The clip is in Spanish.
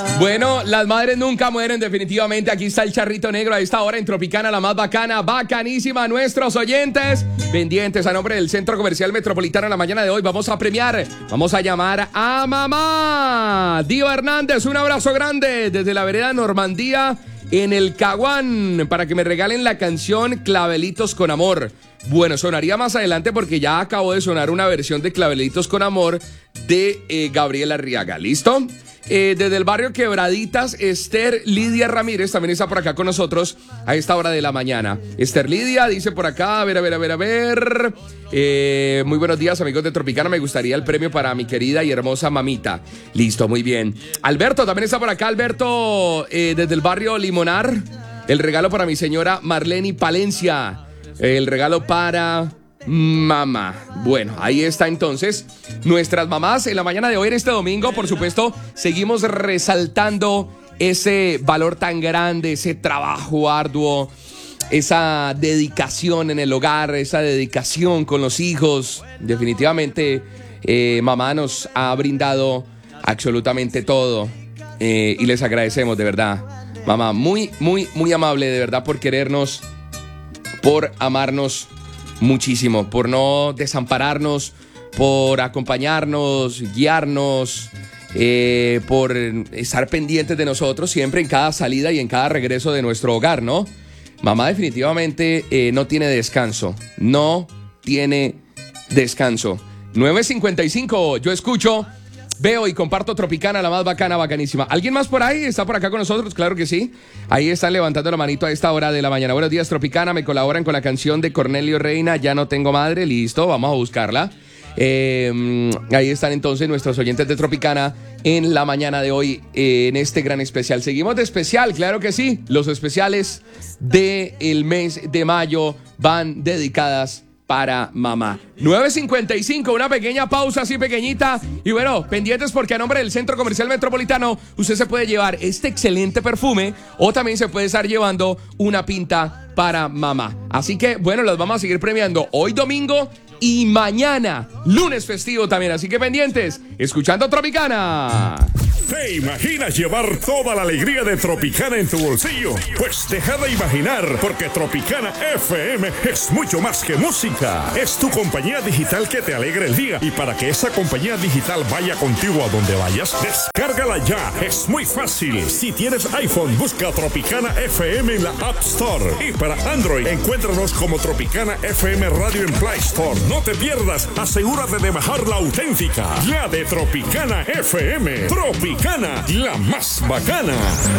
Bueno, las madres nunca mueren, definitivamente. Aquí está el charrito negro a esta hora en Tropicana, la más bacana, bacanísima. Nuestros oyentes pendientes a nombre del Centro Comercial Metropolitano. En la mañana de hoy vamos a premiar, vamos a llamar a mamá Diva Hernández. Un abrazo grande desde la vereda Normandía en el Caguán para que me regalen la canción Clavelitos con Amor. Bueno, sonaría más adelante porque ya acabó de sonar una versión de Clavelitos con Amor de Gabriela Arriaga. ¿Listo? Desde el barrio Quebraditas, Esther Lidia Ramírez también está por acá con nosotros a esta hora de la mañana. Esther Lidia dice por acá, a ver. Muy buenos días, amigos de Tropicana. Me gustaría el premio para mi querida y hermosa mamita. Listo, muy bien. Alberto también está por acá. Alberto, desde el barrio Limonar. El regalo para mi señora Marlene Palencia. El regalo para mamá. Bueno, ahí está entonces. Nuestras mamás en la mañana de hoy, en este domingo, por supuesto, seguimos resaltando ese valor tan grande, ese trabajo arduo, esa dedicación en el hogar, esa dedicación con los hijos. Definitivamente, mamá nos ha brindado absolutamente todo y les agradecemos, de verdad. Mamá, muy, muy, muy amable, de verdad, por querernos, por amarnos muchísimo, por no desampararnos, por acompañarnos, guiarnos, por estar pendientes de nosotros siempre en cada salida y en cada regreso de nuestro hogar, ¿no? Mamá definitivamente no tiene descanso, no tiene descanso. 9:55, yo escucho, veo y comparto Tropicana, la más bacana, bacanísima. ¿Alguien más por ahí? ¿Está por acá con nosotros? Claro que sí. Ahí están levantando la manito a esta hora de la mañana. Buenos días, Tropicana. Me colaboran con la canción de Cornelio Reina, Ya no tengo madre. Listo, vamos a buscarla. Ahí están entonces nuestros oyentes de Tropicana en la mañana de hoy, en este gran especial. Seguimos de especial, claro que sí. Los especiales del mes de mayo van dedicadas para mamá. 9:55, una pequeña pausa así pequeñita. Y bueno, pendientes porque a nombre del Centro Comercial Metropolitano usted se puede llevar este excelente perfume o también se puede estar llevando una pinta para mamá. Así que bueno, las vamos a seguir premiando hoy domingo y mañana lunes festivo también. Así que pendientes, escuchando Tropicana. ¿Te imaginas llevar toda la alegría de Tropicana en tu bolsillo? Pues deja de imaginar, porque Tropicana FM es mucho más que música. Es tu compañía digital que te alegra el día. Y para que esa compañía digital vaya contigo a donde vayas, descárgala ya. Es muy fácil. Si tienes iPhone, busca Tropicana FM en la App Store. Y para Android, encuéntranos como Tropicana FM Radio en Play Store. No te pierdas, asegúrate de bajar la auténtica, la de Tropicana FM. Tropicana, la más bacana.